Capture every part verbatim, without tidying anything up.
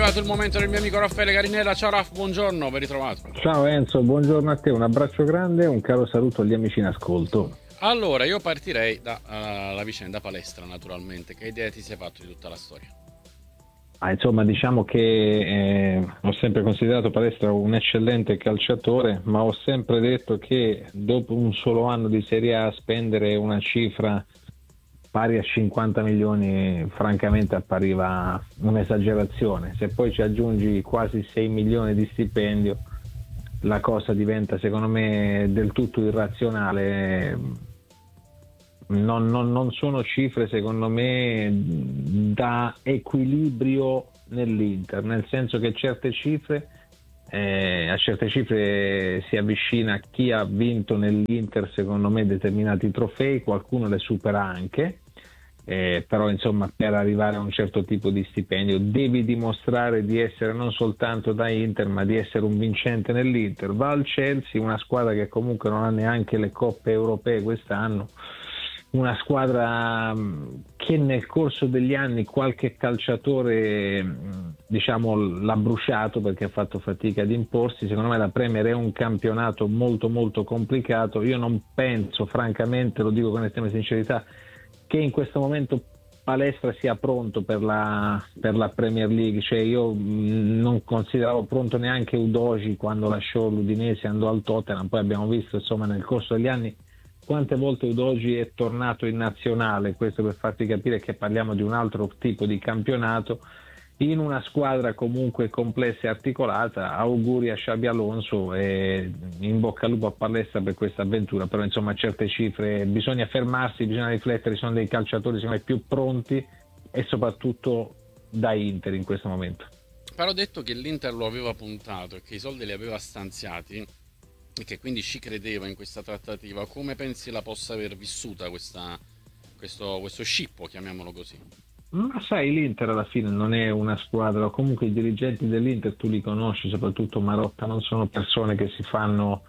arrivato il momento del mio amico Raffaele Carinella. Ciao Raff, buongiorno, ben ritrovato. Ciao Enzo, buongiorno a te, un abbraccio grande e un caro saluto agli amici in ascolto. Allora, io partirei dalla vicenda palestra, naturalmente. Che idea ti sei fatto di tutta la storia? Ah, insomma, diciamo che eh, ho sempre considerato Palestra un eccellente calciatore, ma ho sempre detto che dopo un solo anno di Serie A spendere una cifra pari a cinquanta milioni francamente appariva un'esagerazione. Se poi ci aggiungi quasi sei milioni di stipendio, la cosa diventa secondo me del tutto irrazionale. Non, non, non sono cifre secondo me da equilibrio nell'Inter, nel senso che certe cifre eh, a certe cifre si avvicina chi ha vinto nell'Inter secondo me determinati trofei, qualcuno le supera anche, eh, però insomma per arrivare a un certo tipo di stipendio devi dimostrare di essere non soltanto da Inter ma di essere un vincente nell'Inter. Va al Chelsea, una squadra che comunque non ha neanche le coppe europee quest'anno, una squadra che nel corso degli anni qualche calciatore diciamo l'ha bruciato perché ha fatto fatica ad imporsi. Secondo me la Premier è un campionato molto molto complicato. Io non penso, francamente, lo dico con estrema sincerità, che in questo momento Palestra sia pronto per la, per la Premier League. Cioè io non consideravo pronto neanche Udogie quando lasciò l'Udinese e andò al Tottenham. Poi abbiamo visto insomma nel corso degli anni quante volte Udogie è tornato in nazionale, questo per farti capire che parliamo di un altro tipo di campionato, in una squadra comunque complessa e articolata. Auguri a Xabi Alonso e in bocca al lupo a Palestra per questa avventura, però insomma certe cifre bisogna fermarsi, bisogna riflettere, ci sono dei calciatori secondo me più pronti e soprattutto da Inter in questo momento. Però detto che l'Inter lo aveva puntato e che i soldi li aveva stanziati e che quindi ci credeva in questa trattativa, come pensi la possa aver vissuta questa, questo, questo scippo, chiamiamolo così? Ma sai, l'Inter alla fine non è una squadra, o comunque i dirigenti dell'Inter tu li conosci, soprattutto Marotta, non sono persone che si fanno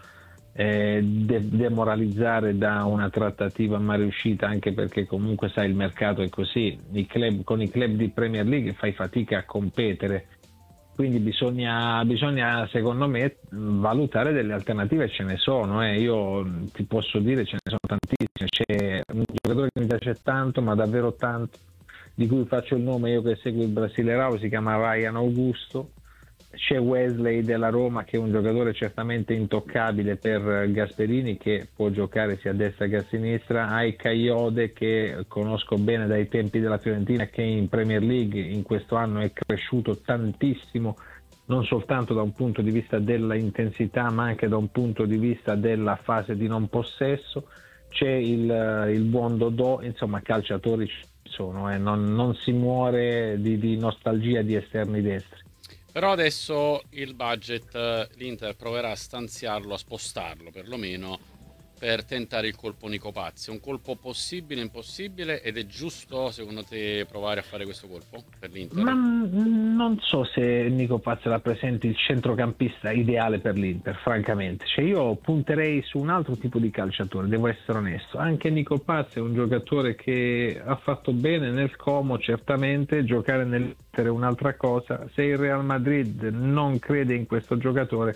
eh, de- demoralizzare da una trattativa mai riuscita, anche perché comunque sai il mercato è così, I club, con i club di Premier League fai fatica a competere. Quindi bisogna, bisogna secondo me valutare delle alternative, ce ne sono, eh. Io ti posso dire ce ne sono tantissime. C'è un giocatore che mi piace tanto, ma davvero tanto, di cui faccio il nome io che seguo il Brasileirao, si chiama Ryan Augusto. C'è Wesley della Roma che è un giocatore certamente intoccabile per Gasperini, che può giocare sia a destra che a sinistra. Hai Kayode che conosco bene dai tempi della Fiorentina, che in Premier League in questo anno è cresciuto tantissimo, non soltanto da un punto di vista della intensità ma anche da un punto di vista della fase di non possesso. C'è il, il buon Dodò, insomma calciatori ci sono, eh. non, non si muore di, di nostalgia di esterni destri. Però adesso il budget l'Inter proverà a stanziarlo, a spostarlo perlomeno, per tentare il colpo Nico Pazzi. È un colpo possibile, impossibile, ed è giusto secondo te provare a fare questo colpo per l'Inter? Ma non so se Nico Pazzi rappresenti il centrocampista ideale per l'Inter, francamente. Cioè io punterei su un altro tipo di calciatore, devo essere onesto. Anche Nico Pazzi è un giocatore che ha fatto bene nel Como, certamente. Giocare nell'Inter è un'altra cosa. Se il Real Madrid non crede in questo giocatore,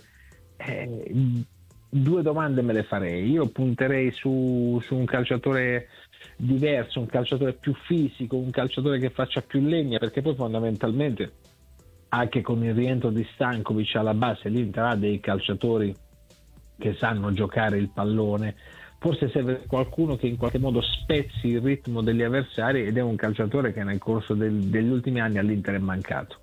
eh, due domande me le farei. Io punterei su, su un calciatore diverso, un calciatore più fisico, un calciatore che faccia più legna, perché poi fondamentalmente anche con il rientro di Stankovic alla base l'Inter ha dei calciatori che sanno giocare il pallone. Forse serve qualcuno che in qualche modo spezzi il ritmo degli avversari, ed è un calciatore che nel corso del, degli ultimi anni all'Inter è mancato.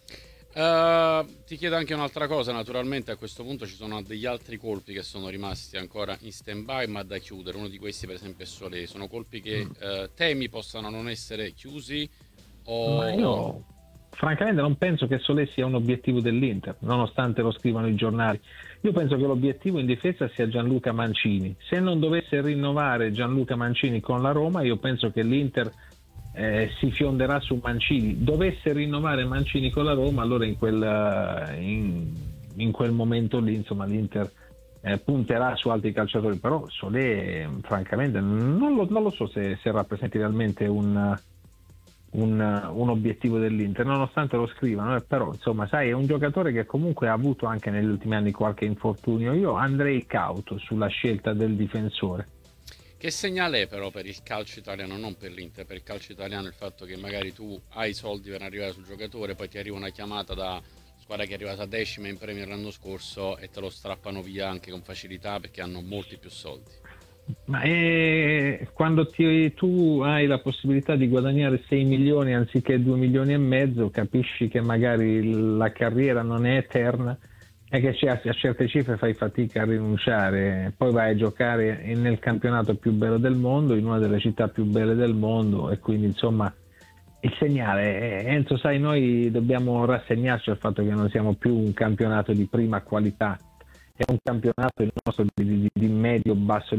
Uh, ti chiedo anche un'altra cosa, naturalmente a questo punto ci sono degli altri colpi che sono rimasti ancora in stand by ma da chiudere. Uno di questi per esempio è Solé. Sono colpi che mm. uh, temi possano non essere chiusi o... Ma io francamente non penso che Solé sia un obiettivo dell'Inter, nonostante lo scrivano i giornali. Io penso che l'obiettivo in difesa sia Gianluca Mancini. Se non dovesse rinnovare Gianluca Mancini con la Roma, io penso che l'Inter Eh, si fionderà su Mancini. Dovesse rinnovare Mancini con la Roma, allora in quel, in, in quel momento lì insomma l'Inter eh, punterà su altri calciatori. Però Solé francamente non lo, non lo so se, se rappresenti realmente un, un, un obiettivo dell'Inter, nonostante lo scrivano, eh, però insomma sai, è un giocatore che comunque ha avuto anche negli ultimi anni qualche infortunio. Io andrei cauto sulla scelta del difensore. Che segnale è però per il calcio italiano, non per l'Inter, per il calcio italiano il fatto che magari tu hai i soldi per arrivare sul giocatore, poi ti arriva una chiamata da squadra che è arrivata decima in Premier l'anno scorso e te lo strappano via anche con facilità perché hanno molti più soldi. Ma è quando ti, tu hai la possibilità di guadagnare sei milioni anziché due milioni e mezzo, capisci che magari la carriera non è eterna e che a certe cifre fai fatica a rinunciare. Poi vai a giocare nel campionato più bello del mondo, in una delle città più belle del mondo, e quindi insomma il segnale è, Enzo, sai, noi dobbiamo rassegnarci al fatto che non siamo più un campionato di prima qualità, è un campionato il nostro di, di, di medio-basso